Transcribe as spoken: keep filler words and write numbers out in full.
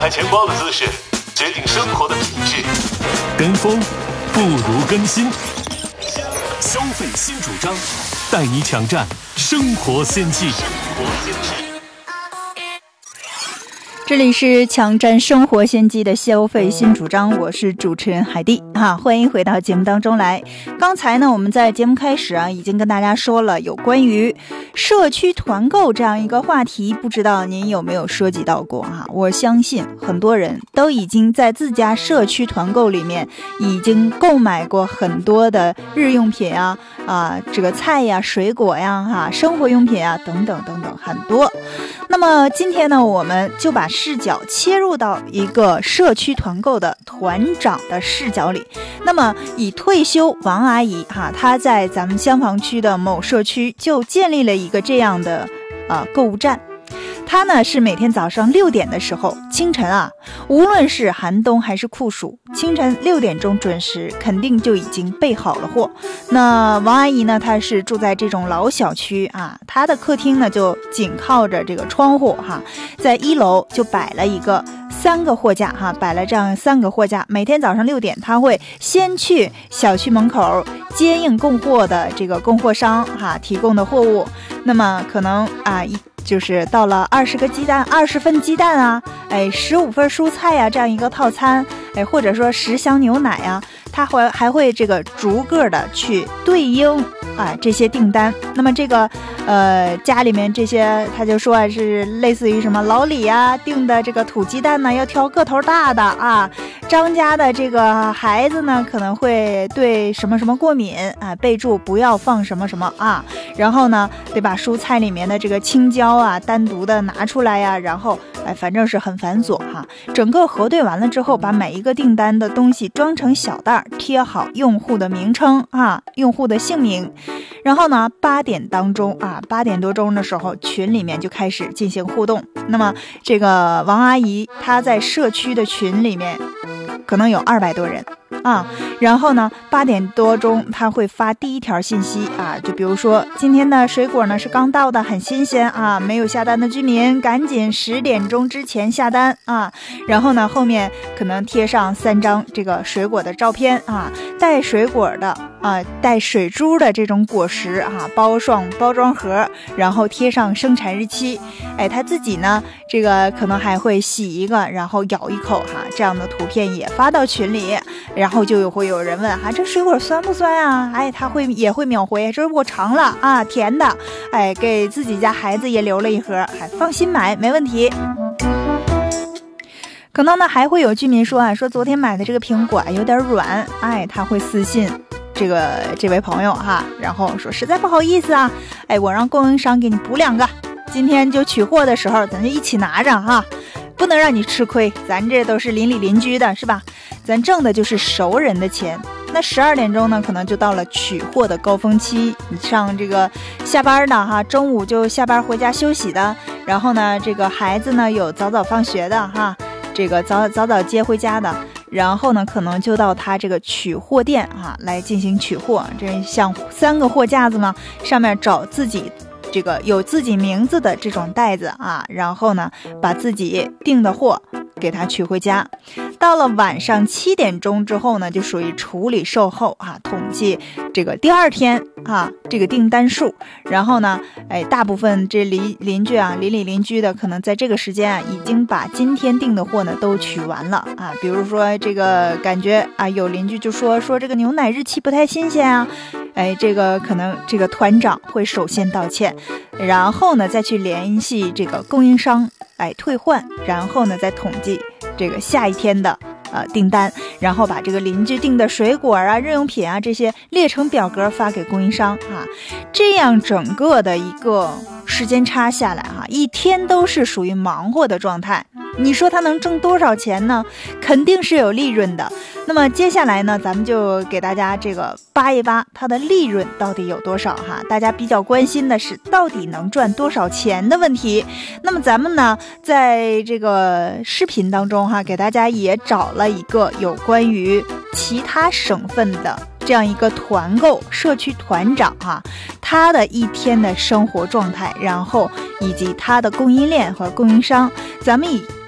开钱包的姿势决定生活的品质， 跟风不如更新。消费新主张，带你抢占生活先机。 这里是抢占生活先机的消费新主张，我是主持人海蒂啊，欢迎回到节目当中来。刚才呢，我们在节目开始啊，已经跟大家说了有关于社区团购这样一个话题，不知道您有没有涉及到过啊？我相信很多人都已经在自家社区团购里面已经购买过很多的日用品啊，啊，这个菜呀、水果呀、哈、啊、生活用品啊等等等等很多。那么今天呢，我们就把视角切入到一个社区团购的团长的视角里。那么以退休王阿姨哈，她在咱们香坊区的某社区就建立了一个这样的呃购物站。他呢是每天早上六点的时候，清晨啊，无论是寒冬还是酷暑，清晨六点钟准时，肯定就已经备好了货。那王阿姨呢，她是住在这种老小区啊，她的客厅呢就紧靠着这个窗户哈，在一楼就摆了一个三个货架哈，摆了这样三个货架。每天早上六点，她会先去小区门口接应供货的这个供货商哈提供的货物，那么可能啊一。就是到了二十个鸡蛋、二十份鸡蛋啊，哎，十五份蔬菜呀、啊，这样一个套餐，哎，或者说十箱牛奶啊，他会还会这个逐个的去对应啊这些订单。那么这个呃家里面这些，他就说是类似于什么老李啊订的这个土鸡蛋呢，要挑个头大的啊，张家的这个孩子呢可能会对什么什么过敏啊，备注不要放什么什么啊，然后呢得把蔬菜里面的这个青椒啊单独的拿出来呀、啊，然后哎反正是很繁琐哈。整个核对完了之后，把每一个订单的东西装成小袋，贴好用户的名称啊，用户的姓名，然后呢八点当中啊八点多钟的时候，群里面就开始进行互动。那么这个王阿姨她在社区的群里面可能有二百多人啊，然后呢八点多钟他会发第一条信息啊，就比如说今天的水果呢是刚到的，很新鲜啊，没有下单的居民赶紧十点钟之前下单啊，然后呢后面可能贴上三张这个水果的照片啊，带水果的啊，带水珠的这种果实啊，包装包装盒，然后贴上生产日期，哎，他自己呢这个可能还会洗一个，然后咬一口哈，这样的图片也发到群里，然后就会有人问啊，这水果酸不酸啊？哎，他会也会秒回，这我尝了啊，甜的，哎，给自己家孩子也留了一盒，还放心买，没问题。可能呢还会有居民说啊，说昨天买的这个苹果有点软，哎，他会私信这个这位朋友哈，然后说实在不好意思啊，哎，我让供应商给你补两个，今天就取货的时候咱就一起拿着哈，不能让你吃亏，咱这都是邻里邻居的是吧？咱挣的就是熟人的钱。那十二点钟呢，可能就到了取货的高峰期。你上这个下班的哈，中午就下班回家休息的，然后呢，这个孩子呢有早早放学的哈，这个早早早接回家的，然后呢，可能就到他这个取货店啊来进行取货。这像三个货架子嘛，上面找自己这个有自己名字的这种袋子啊，然后呢，把自己订的货给他取回家。到了晚上七点钟之后呢，就属于处理售后啊，统计这个第二天啊这个订单数，然后呢，哎，大部分这邻邻居啊，邻里邻居的可能在这个时间啊，已经把今天订的货呢都取完了啊。比如说这个感觉啊，有邻居就说说这个牛奶日期不太新鲜啊。哎，这个可能这个团长会首先道歉，然后呢再去联系这个供应商，哎，退换，然后呢再统计这个下一天的呃订单，然后把这个邻居订的水果啊、日用品啊这些列成表格发给供应商啊，这样整个的一个时间差下来哈、啊，一天都是属于忙活的状态。你说他能挣多少钱呢？肯定是有利润的。那么接下来呢，咱们就给大家这个扒一扒它的利润到底有多少哈。大家比较关心的是到底能赚多少钱的问题。那么咱们呢，在这个视频当中哈，给大家也找了一个有关于其他省份的这样一个团购社区团长哈，他的一天的生活状态，然后以及他的供应链和供应商，咱们以